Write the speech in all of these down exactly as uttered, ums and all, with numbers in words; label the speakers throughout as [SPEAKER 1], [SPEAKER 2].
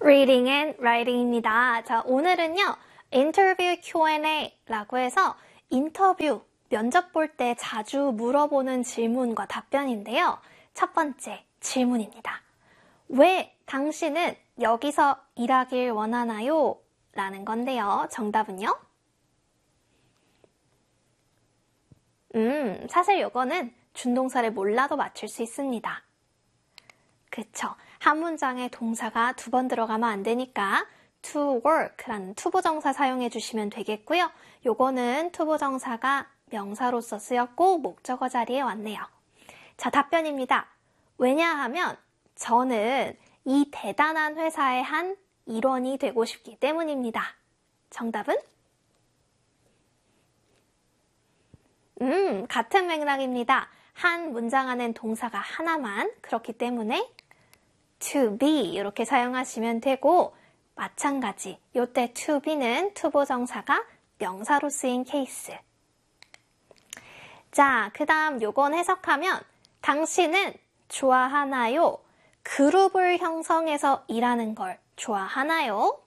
[SPEAKER 1] Reading and Writing입니다. 자, 오늘은요, 인터뷰 큐 앤 에이라고 해서 인터뷰, 면접 볼 때 자주 물어보는 질문과 답변인데요. 첫 번째 질문입니다. 왜 당신은 여기서 일하길 원하나요? 라는 건데요. 정답은요? 음, 사실 요거는 준동사를 몰라도 맞출 수 있습니다. 그쵸. 한 문장에 동사가 두 번 들어가면 안 되니까 to work라는 투부정사 사용해 주시면 되겠고요. 요거는 투부정사가 명사로서 쓰였고 목적어 자리에 왔네요. 자, 답변입니다. 왜냐하면 저는 이 대단한 회사의 한 일원이 되고 싶기 때문입니다. 정답은? 음, 같은 맥락입니다. 한 문장 안엔 동사가 하나만, 그렇기 때문에 to be 이렇게 사용하시면 되고, 마찬가지 요때 to be는 투부정사가 명사로 쓰인 케이스. 자, 그 다음 요건 해석하면 당신은 좋아하나요? 그룹을 형성해서 일하는 걸 좋아하나요?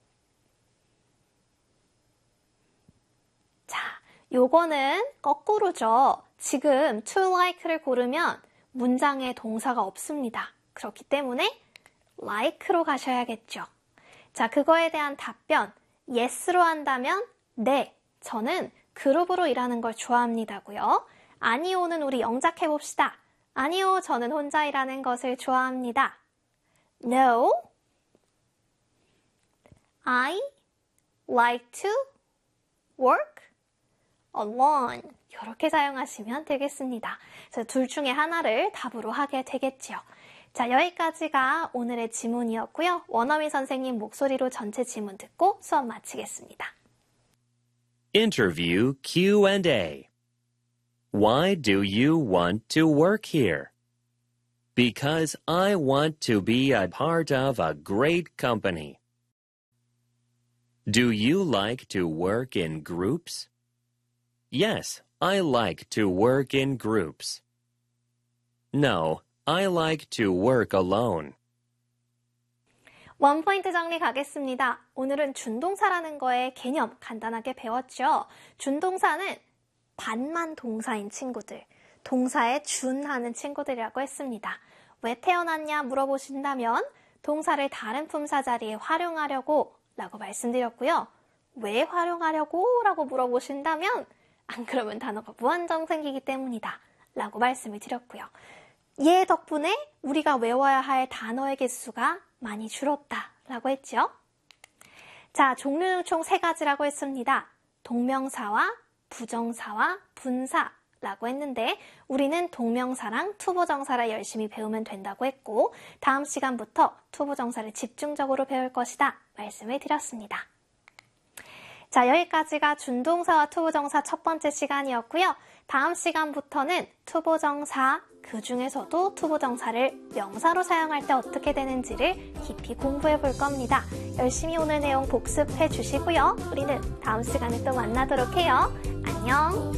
[SPEAKER 1] 자, 요거는 거꾸로죠. 지금 to like를 고르면 문장에 동사가 없습니다. 그렇기 때문에 like로 가셔야겠죠. 자, 그거에 대한 답변 yes로 한다면 네, 저는 그룹으로 일하는 걸 좋아합니다고요. 아니요는 우리 영작해 봅시다. 아니요, 저는 혼자 일하는 것을 좋아합니다. No, I like to work alone. 이렇게 사용하시면 되겠습니다. 그래서 둘 중에 하나를 답으로 하게 되겠죠. 자, 여기까지가 오늘의 지문이었고요. 원어민 선생님 목소리로 전체 지문 듣고 수업 마치겠습니다.
[SPEAKER 2] Interview 큐 앤 에이. Why do you want to work here? Because I want to be a part of a great company. Do you like to work in groups? Yes, I like to work in groups. No, I like to work alone.
[SPEAKER 1] 원포인트 정리 가겠습니다. 오늘은 준동사라는 거의 개념 간단하게 배웠죠. 준동사는 반만 동사인 친구들, 동사에 준하는 친구들이라고 했습니다. 왜 태어났냐 물어보신다면 동사를 다른 품사 자리에 활용하려고 라고 말씀드렸고요. 왜 활용하려고? 라고 물어보신다면 안 그러면 단어가 무한정 생기기 때문이다 라고 말씀을 드렸고요. 얘 덕분에 우리가 외워야 할 단어의 개수가 많이 줄었다 라고 했죠. 자, 종류는 총 세 가지라고 했습니다. 동명사와 부정사와 분사라고 했는데 우리는 동명사랑 투부정사를 열심히 배우면 된다고 했고 다음 시간부터 투부정사를 집중적으로 배울 것이다 말씀을 드렸습니다. 자, 여기까지가 준동사와 투부정사 첫 번째 시간이었고요. 다음 시간부터는 투부정사, 그 중에서도 투부정사를 명사로 사용할 때 어떻게 되는지를 깊이 공부해 볼 겁니다. 열심히 오늘 내용 복습해 주시고요. 우리는 다음 시간에 또 만나도록 해요. 안녕!